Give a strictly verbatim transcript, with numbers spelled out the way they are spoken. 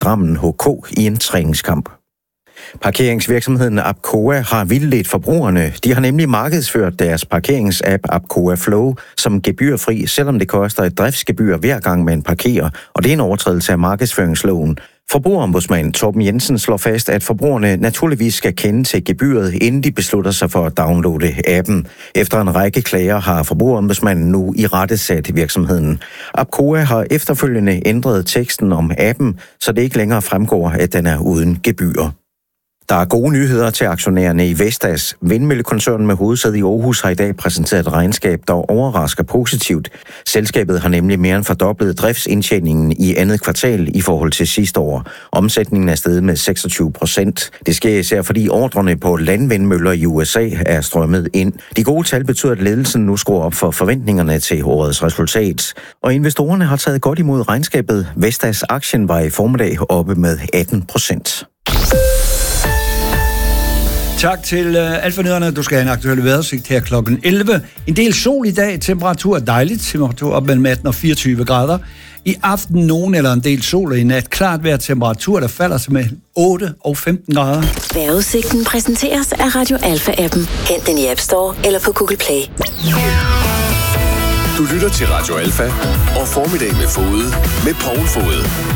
Drammen H K i en træningskamp. Parkeringsvirksomheden Apcoa har vildledt forbrugerne. De har nemlig markedsført deres parkeringsapp Apcoa Flow som gebyrfri, selvom det koster et driftsgebyr hver gang man parkerer, og det er en overtrædelse af markedsføringsloven. Forbrugerombudsmand Torben Jensen slår fast, at forbrugerne naturligvis skal kende til gebyret, inden de beslutter sig for at downloade appen. Efter en række klager har forbrugerombudsmanden nu irettesat virksomheden. Apcoa har efterfølgende ændret teksten om appen, så det ikke længere fremgår, at den er uden gebyr. Der er gode nyheder til aktionærerne i Vestas. Vindmøllekoncernen med hovedsæde i Aarhus har i dag præsenteret et regnskab, der overrasker positivt. Selskabet har nemlig mere end fordoblet driftsindtjeningen i andet kvartal i forhold til sidste år. Omsætningen er steget med seksogtyve procent. Det sker især fordi ordrerne på landvindmøller i U S A er strømmet ind. De gode tal betyder, at ledelsen nu skruer op for forventningerne til årets resultat. Og investorerne har taget godt imod regnskabet. Vestas aktien var i formiddag oppe med atten procent. Tak til uh, Alfa-nyhederne. Du skal have en aktuel vejrudsigt her klokken elleve. En del sol i dag. Temperatur er dejligt. Temperatur op mellem atten og fireogtyve grader. I aften nogen eller en del sol, og i nat klart vejr. Temperatur, der falder sig med otte og femten grader. Vejrudsigten præsenteres af Radio Alfa-appen. Hent den i App Store eller på Google Play. Du lytter til Radio Alfa og Formiddag med Fode med Poul Fode.